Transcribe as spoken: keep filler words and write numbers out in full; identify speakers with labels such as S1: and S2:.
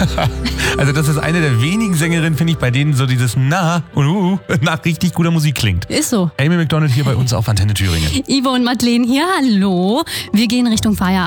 S1: Also das ist eine der wenigen Sängerinnen, finde ich, bei denen so dieses Na und Uh nach richtig guter Musik klingt.
S2: Ist so.
S1: Amy Macdonald hier bei uns auf Antenne Thüringen.
S2: Ivo und Madeleine hier, hallo. Wir gehen Richtung Feierabend.